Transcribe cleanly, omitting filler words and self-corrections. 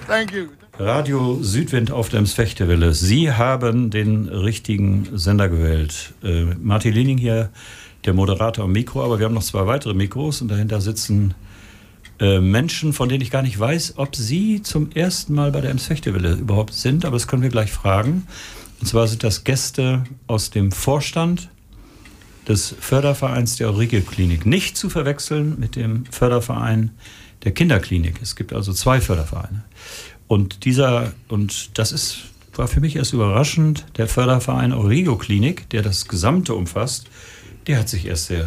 Thank you. Radio Südwind auf der Ems-Fechtewelle. Sie haben den richtigen Sender gewählt. Martin Lehning hier, der Moderator am Mikro, aber wir haben noch 2 weitere Mikros und dahinter sitzen Menschen, von denen ich gar nicht weiß, ob sie zum ersten Mal bei der Ems-Fechtewelle überhaupt sind, aber das können wir gleich fragen. Und zwar sind das Gäste aus dem Vorstand des Fördervereins der Aurigio-Klinik. Nicht zu verwechseln mit dem Förderverein der Kinderklinik. Es gibt also 2 Fördervereine. Und das war für mich erst überraschend, der Förderverein Aurigio-Klinik, der das Gesamte umfasst, der hat sich erst sehr